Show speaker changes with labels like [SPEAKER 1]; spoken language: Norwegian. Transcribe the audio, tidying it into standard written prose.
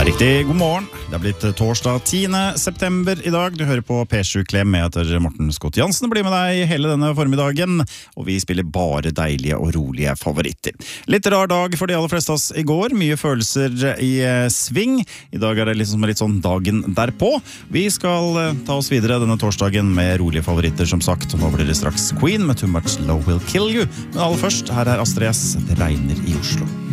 [SPEAKER 1] Riktig god morgen. Det har blitt torsdag 10. september i dag. Du hører på P7 Klem med etter Morten Scott Jansen. Blir med deg hele denne formiddagen, og vi spiller bare deilige og rolige favoritter. Litt rar dag for de aller fleste av oss i går. Mye følelser i sving. I dag er det liksom litt sånn dagen derpå. Vi skal ta oss videre denne torsdagen med rolige favoritter, som sagt. Nå blir det straks Queen med Too Much Love Will Kill You. Men aller først, her er Astrid S. Det regner i Oslo.